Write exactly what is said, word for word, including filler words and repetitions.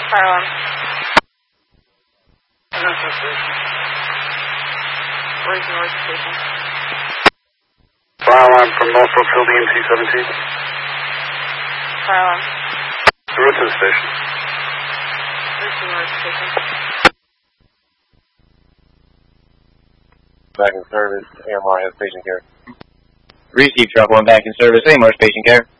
Fire alarm. Where's the North Station? Fire alarm from Norfolk Field E M T seventeen. Fire alarm. The route to the station. Where's the North Station? Back in service, A M R has patient care. Receive truck one back in service, A M R patient care.